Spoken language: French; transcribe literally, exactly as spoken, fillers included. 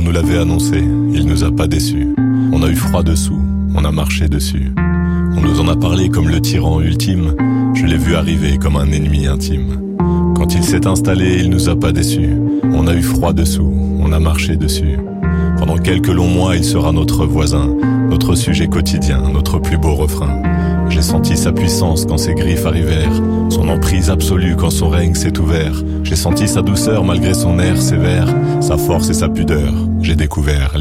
nous l'avait annoncé, il nous a pas déçus. On a eu froid dessous, on a marché dessus. On nous en a parlé comme le tyran ultime. Je l'ai vu arriver comme un ennemi intime. Quand il s'est installé, il nous a pas déçus. On a eu froid dessous, on a marché dessus. Pendant quelques longs mois, il sera notre voisin, notre sujet quotidien, notre plus beau refrain. J'ai senti sa puissance quand ses griffes arrivèrent, son emprise absolue quand son règne s'est ouvert. J'ai senti sa douceur malgré son air sévère, sa force et sa pudeur. J'ai découvert